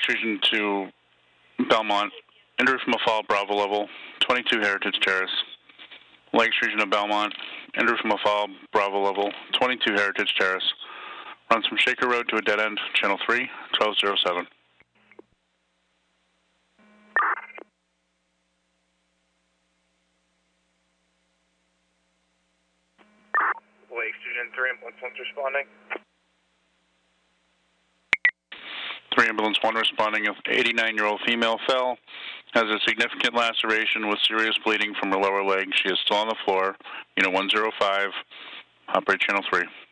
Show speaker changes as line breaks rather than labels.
Lakes Region to Belmont. Injury from a fall, Bravo level, 22 Heritage Terrace. Lakes Region of Belmont. Injury from a fall, Bravo level, 22 Heritage Terrace. Runs from Shaker Road to a dead end, Channel 3, 1207.
Lakes Region 3, ambulance 1 responding.
3 ambulance 1 responding. An 89-year-old female fell, has a significant laceration with serious bleeding from her lower leg. She is still on the floor. Unit 105, operate Channel 3.